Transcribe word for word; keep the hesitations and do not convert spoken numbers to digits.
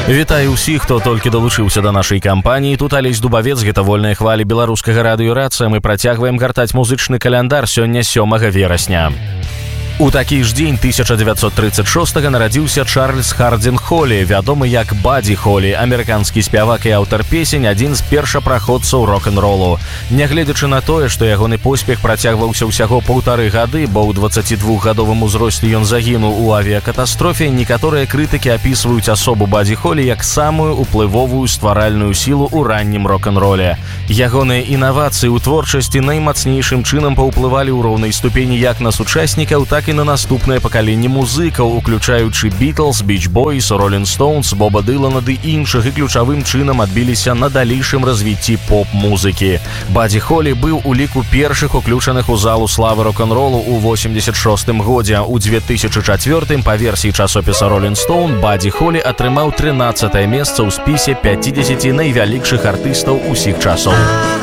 Вітаю ўсіх, хто толькі далучыўся да нашай кампаніі. Тут Алесь Дубавец, гэта вольныя хвалі беларускага радыёрацыя. Мы працягваем гартаць музычны каляндар сёння сёмага верасня. У такі ж дзень тысяча дзевяцьсот трыццаць шостага нарадзіўся Чарльз Хардзін Холі, вядомы як Бадзі Холі, амерыканскі спявак і аўтар песень, адзін з першапраходцаў рок-н-ролу. Нягледзячы на тое, што ягоны поспех працягваўся ўсяго паўтары гады, бо ў дваццацідвухгадовым узросце ён загінуў у авіякатастрофе, некаторыя крытыкі апісваюць асобу Бадзі Холі як самую уплывовую стваральную сілу ў раннім рок-н-роле. Ягоныя інавацыі ў творчасці наймацнейшым чынам паўплывалі ў роўнай ступені як на сучаснікаў, так і на наступнае пакаленне музыкаў, уключаючы Beatles, Beach Boys, Rolling Stones, Боба Дылана ды іншых, і ключавым чынам адбіліся на далейшым развіцці поп-музыкі. Бадзі Холі быў у ліку першых уключаных у залу славы рок-н-ролу ў восемьдесят шостым годзе. У две тысячы чацвёртым па версіі часопіса Rolling Stone Бадзі Холі атрымаў трынаццатае месца ў спісе пяцідзесяці найвялікшых артыстаў усіх часоў.